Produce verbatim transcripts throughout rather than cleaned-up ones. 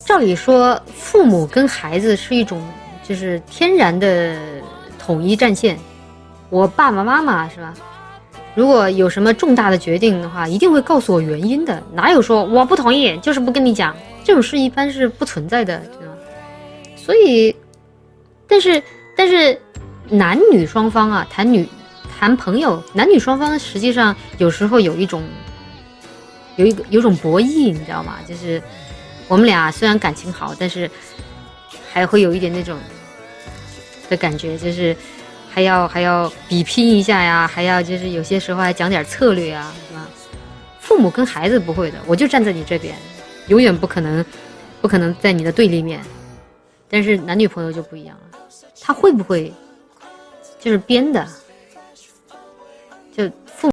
照理说父母跟孩子是一种就是天然的统一战线，我爸爸妈妈是吧，如果有什么重大的决定的话一定会告诉我原因的，哪有说我不同意就是不跟你讲，这种事一般是不存在的，知道吗？所以但是但是男女双方啊，谈女谈朋友，男女双方实际上有时候有一种有一个有种博弈，你知道吗？就是我们俩虽然感情好，但是还会有一点那种的感觉，就是还要还要比拼一下呀，还要就是有些时候还讲点策略啊，是吧？父母跟孩子不会的，我就站在你这边，永远不可能不可能在你的对立面。但是男女朋友就不一样了，他会不会就是编的？就父母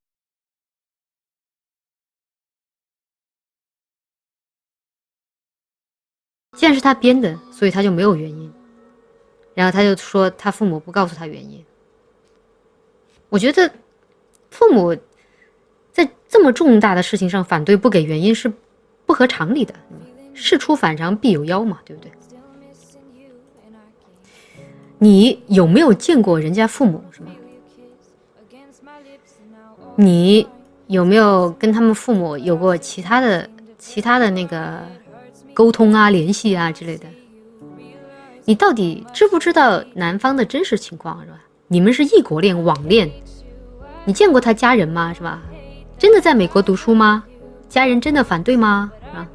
既然是他编的，所以他就没有原因，然后他就说他父母不告诉他原因。我觉得父母在这么重大的事情上反对不给原因是不合常理的，事出反常必有妖嘛，对不对？你有没有见过人家父母是吗？你有没有跟他们父母有过其他的其他的那个沟通啊联系啊之类的？你到底知不知道男方的真实情况是吧？你们是异国恋网恋，你见过他家人吗？是吧？真的在美国读书吗？家人真的反对吗？是吧？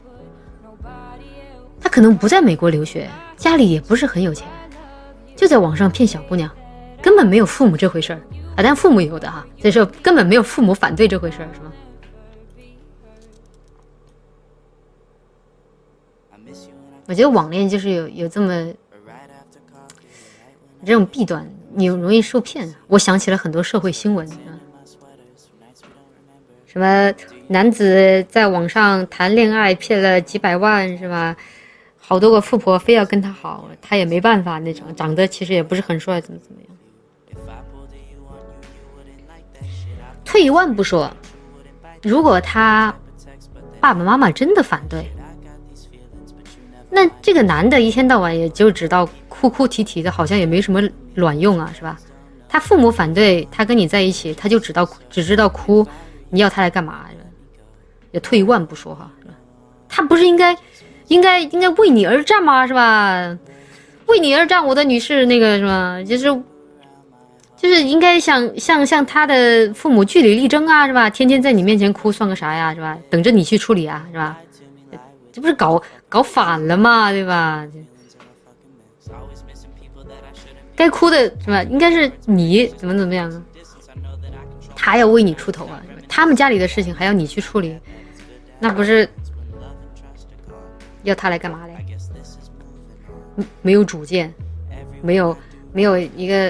他可能不在美国留学，家里也不是很有钱，就在网上骗小姑娘，根本没有父母这回事儿啊！但父母有的哈，所以说根本没有父母反对这回事儿，是吗？我觉得网恋就是有有这么这种弊端，你容易受骗。我想起了很多社会新闻，什么男子在网上谈恋爱骗了几百万是吧？好多个富婆非要跟他好，他也没办法那种，长得其实也不是很帅，怎么怎么样。退一万步说，如果他爸爸妈妈真的反对，那这个男的一天到晚也就知道哭哭啼啼的，好像也没什么卵用啊，是吧？他父母反对他跟你在一起，他就知道只知道哭，你要他来干嘛？也退一万步说哈，他不是应该应该应该为你而战吗？是吧？为你而战，我的女士，那个是吧？就是就是应该像像像他的父母据理力争啊，是吧？天天在你面前哭算个啥呀，是吧？等着你去处理啊，是吧？这不是搞搞反了吗？对吧？该哭的是吧？应该是你怎么怎么样啊？他要为你出头啊！他们家里的事情还要你去处理，那不是要他来干嘛嘞？没有主见，没有没有一个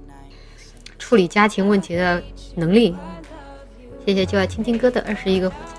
处理家庭问题的能力。谢谢就爱听听歌的二十一个火箭。